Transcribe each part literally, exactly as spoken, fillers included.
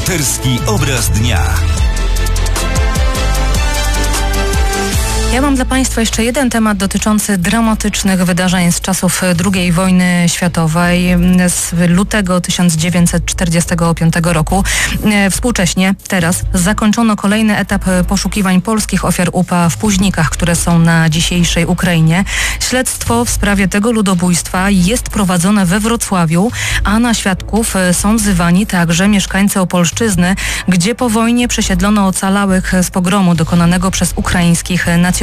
Reporterski obraz dnia. Ja mam dla Państwa jeszcze jeden temat dotyczący dramatycznych wydarzeń z czasów drugiej wojny światowej, z lutego tysiąc dziewięćset czterdziestego piątego roku. Współcześnie teraz zakończono kolejny etap poszukiwań polskich ofiar U P A w Późnikach, które są na dzisiejszej Ukrainie. Śledztwo w sprawie tego ludobójstwa jest prowadzone we Wrocławiu, a na świadków są wzywani także mieszkańcy Opolszczyzny, gdzie po wojnie przesiedlono ocalałych z pogromu dokonanego przez ukraińskich nacjonalistów.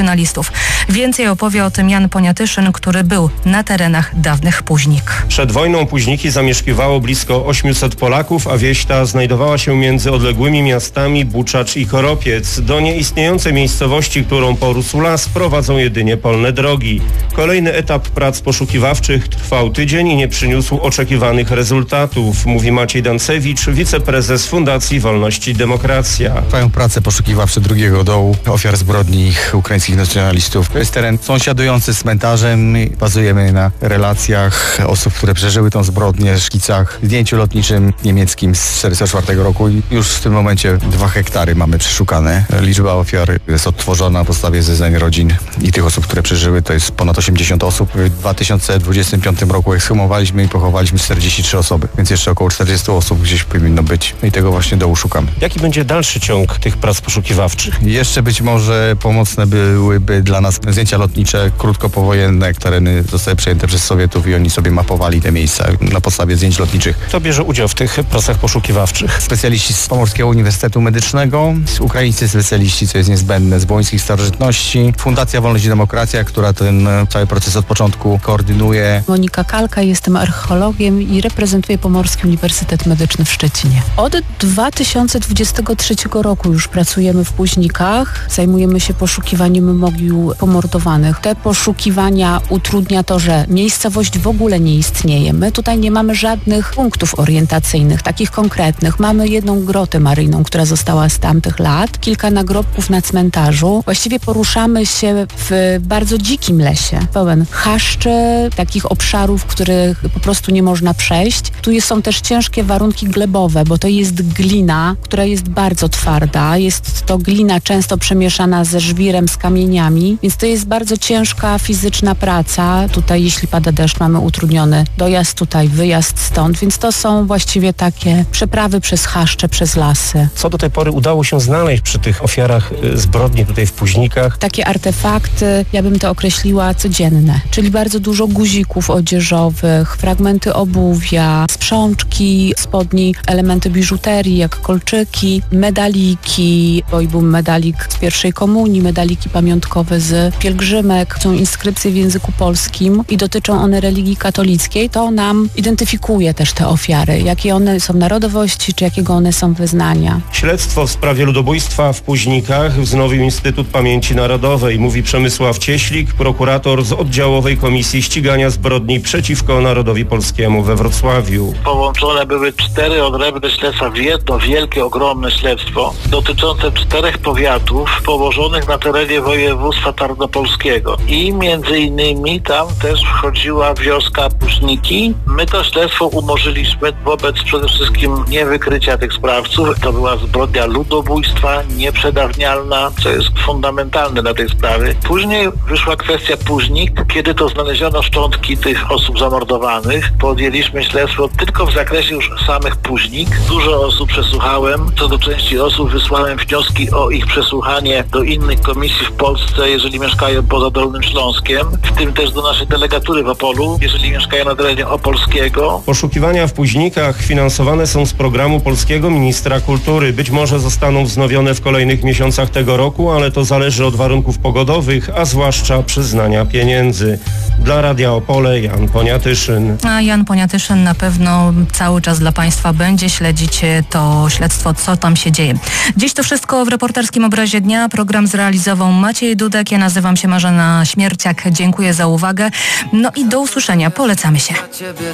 Więcej opowie o tym Jan Poniatyszyn, który był na terenach dawnych Późnik. Przed wojną Późniki zamieszkiwało blisko ośmiuset Polaków, a wieś ta znajdowała się między odległymi miastami Buczacz i Koropiec. Do nieistniejącej miejscowości, którą porósł las, prowadzą jedynie polne drogi. Kolejny etap prac poszukiwawczych trwał tydzień i nie przyniósł oczekiwanych rezultatów, mówi Maciej Dancewicz, wiceprezes Fundacji Wolność i Demokracja. Trwają prace poszukiwawcze drugiego dołu ofiar zbrodni ukraińskich nacjonalistów. To jest teren sąsiadujący z cmentarzem. Bazujemy na relacjach osób, które przeżyły tą zbrodnię, szkicach, zdjęciu lotniczym niemieckim z tysiąc dziewięćset czterdziestego czwartego roku i już w tym momencie dwa hektary mamy przeszukane. Liczba ofiar jest odtworzona na podstawie zeznań rodzin i tych osób, które przeżyły. To jest ponad osiemdziesiąt osób. W dwa tysiące dwudziestym piątym roku ekshumowaliśmy i pochowaliśmy czterdzieści trzy osoby, więc jeszcze około czterdzieści osób gdzieś powinno być i tego właśnie dołu szukamy. Jaki będzie dalszy ciąg tych prac poszukiwawczych? Jeszcze być może pomocne byłyby dla nas zdjęcia lotnicze krótkopowojenne. Tereny zostały przejęte przez Sowietów i oni sobie mapowali te miejsca na podstawie zdjęć lotniczych. Kto bierze udział w tych pracach poszukiwawczych? Specjaliści z Pomorskiego Uniwersytetu Medycznego, ukraińscy specjaliści, co jest niezbędne, z Wołyńskich Starożytności, Fundacja Wolność i Demokracja, która ten cały proces od początku koordynuje. Monika Kalka, jestem archeologiem i reprezentuję Pomorski Uniwersytet Medyczny w Szczecinie. Od dwa tysiące dwudziestego trzeciego roku już pracujemy w Późnikach, zajmujemy się poszukiwaniem mogił pomordowanych. Te poszukiwania utrudnia to, że miejscowość w ogóle nie istnieje. My tutaj nie mamy żadnych punktów orientacyjnych, takich konkretnych. Mamy jedną grotę maryjną, która została z tamtych lat, kilka nagrobków na cmentarzu. Właściwie poruszamy się w bardzo dzikim lesie, pełen chaszczy, takich obszarów, których po prostu nie można przejść. Tu są też ciężkie warunki glebowe, bo to jest glina, która jest bardzo twarda. Jest to glina często przemieszana ze żwirem, z kamieniami, więc to jest bardzo ciężka fizyczna praca. Tutaj jeśli pada deszcz, mamy utrudniony dojazd tutaj, wyjazd stąd, więc to są właściwie takie przeprawy przez chaszcze, przez lasy. Co do tej pory udało się znaleźć przy tych ofiarach zbrodni tutaj w Późnikach? Takie artefakty, ja bym to określiła codzienne, czyli bardzo dużo guzików odzieżowych, fragmenty obuwia, sprzączki, spodni, elementy biżuterii, jak kolczyki, medaliki, bo i był medalik z pierwszej komunii, medaliki pamiątkowe z pielgrzymek, są inskrypcje w języku polskim i dotyczą one religii katolickiej. To nam identyfikuje też te ofiary, jakie one są narodowości, czy jakiego one są wyznania. Śledztwo w sprawie ludobójstwa w Późnikach wznowił Instytut Pamięci Narodowej, mówi Przemysław Cieślik, prokurator z oddziałowej Komisji Ścigania Zbrodni przeciwko Narodowi Polskiemu we Wrocławiu. Połączone były cztery odrębne śledztwa w jedno wielkie, ogromne śledztwo dotyczące czterech powiatów położonych na terenie województwa tarnopolskiego i między innymi tam też wchodziła wioska Późniki. My to śledztwo umorzyliśmy wobec przede wszystkim niewykrycia tych sprawców. To była zbrodnia ludobójstwa nieprzedawnialna, co jest fundamentalne dla tej sprawy. Później wyszła kwestia Późnik, kiedy to znaleziono szczątki tych osób zamordowanych. Podjęliśmy śledztwo tylko w zakresie już samych Późnik. Dużo osób przesłuchałem. Co do części osób wysłałem wnioski o ich przesłuchanie do innych komisji w Polsce, jeżeli mieszkają poza Dolnym Śląskiem, w tym też do naszej delegatury w Opolu, jeżeli mieszkają na terenie opolskiego. Poszukiwania w Późnikach finansowane są z programu polskiego ministra kultury. Być może zostaną wznowione w kolejnych miesiącach tego roku, ale to zależy od warunków pogodowych, a zwłaszcza przyznania pieniędzy. Dla Radia Opole Jan Poniatyszyn. A Jan Poniatyszyn na pewno cały czas dla Państwa będzie śledzić to śledztwo, co tam się dzieje. Dziś to wszystko w reporterskim obrazie dnia. Program zrealizował Maciej Dudek. Ja nazywam się Marzena Śmierciak. Dziękuję za uwagę. No i do usłyszenia. Polecamy się.